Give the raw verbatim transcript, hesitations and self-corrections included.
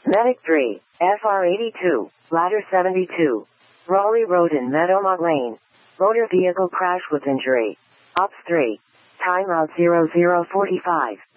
Medic three, F R eighty-two, Ladder seventy-two. Raleigh Road in Meadowmont Lane. Motor vehicle crash with injury. Ops three. Timeout zero zero forty-five.